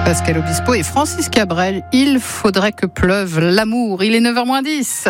Pascal Obispo et Francis Cabrel, il faudrait que pleuve l'amour. Il est 9h-10.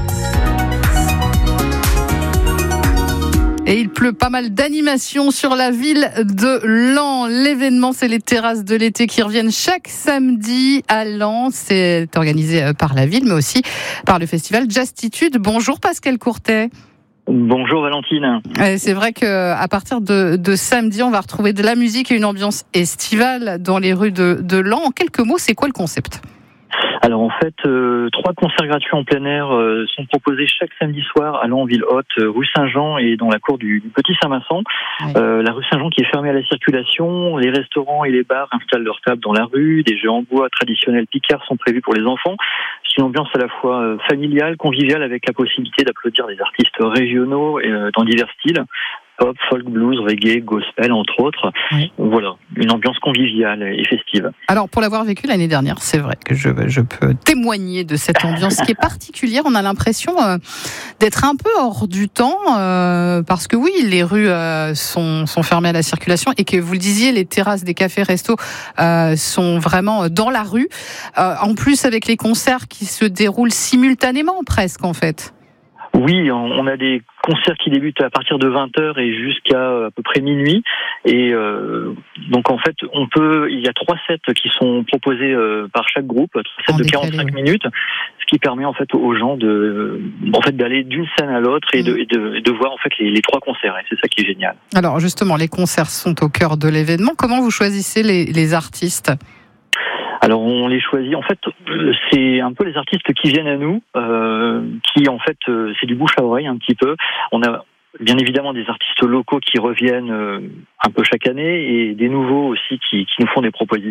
Et il pleut pas mal d'animations sur la ville de Laon. L'événement, c'est les terrasses de l'été qui reviennent chaque samedi à Laon. C'est organisé par la ville, mais aussi par le festival Jazztitude. Bonjour Pascal Courtet. Bonjour Valentine. C'est vrai qu'à partir de samedi, on va retrouver de la musique et une ambiance estivale dans les rues de Laon. En quelques mots, c'est quoi le concept ? Alors en fait, 3 concerts gratuits en plein air sont proposés chaque samedi soir à Laon, ville haute, rue Saint-Jean et dans la cour du Petit Saint-Vincent. Oui. La rue Saint-Jean qui est fermée à la circulation, les restaurants et les bars installent leurs tables dans la rue, des jeux en bois traditionnels picards sont prévus pour les enfants. C'est une ambiance à la fois familiale, conviviale, avec la possibilité d'applaudir des artistes régionaux dans divers styles. Pop, folk, blues, reggae, gospel, entre autres. Oui. Voilà, une ambiance conviviale et festive. Alors, pour l'avoir vécu l'année dernière, c'est vrai que je peux témoigner de cette ambiance qui est particulière. On a l'impression d'être un peu hors du temps, parce que oui, les rues sont fermées à la circulation et que, vous le disiez, les terrasses des cafés-restos sont vraiment dans la rue. En plus, avec les concerts qui se déroulent simultanément, presque, en fait. Oui, on a des concerts qui débutent à partir de 20h et jusqu'à à peu près minuit. Et donc en fait, il y a 3 sets qui sont proposés par chaque groupe, 3 sets de 45 minutes, ce qui permet en fait aux gens d'aller d'une scène à l'autre et de voir en fait les 3 concerts. Et c'est ça qui est génial. Alors justement, les concerts sont au cœur de l'événement. Comment vous choisissez les artistes ? Alors on les choisit, en fait c'est un peu les artistes qui viennent à nous, qui en fait c'est du bouche à oreille un petit peu. On a bien évidemment des artistes locaux qui reviennent un peu chaque année et des nouveaux aussi qui nous font des propositions.